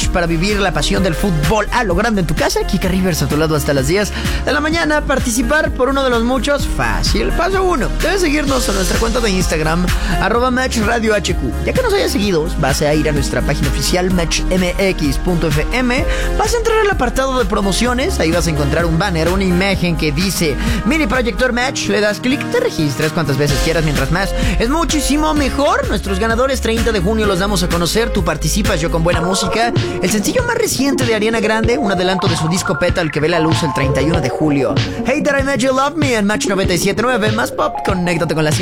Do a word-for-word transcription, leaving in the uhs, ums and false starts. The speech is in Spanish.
para vivir la pasión del fútbol a lo grande en tu casa. Kika Rivers a tu lado hasta las diez de la mañana. Participar por uno de los muchos, fácil. Paso uno, debes seguirnos en nuestra cuenta de Instagram, arroba Match Radio H Q. Ya que nos hayas seguido, vas a ir a nuestra página oficial match m x punto f m. Vas a entrar al apartado de promociones. Ahí vas a encontrar un banner, una imagen que dice Mini Proyector Match. Le das clic, te registras cuantas veces quieras, mientras más es muchísimo mejor. Nuestros ganadores treinta de junio los damos a conocer. Tú participas, yo con buena música. El sencillo más reciente de Ariana Grande, un adelanto de su disco Petal que ve la luz el treinta y uno de julio. Hey That I Made You Love Me en Match noventa y siete punto nueve. Más pop, conéctate con la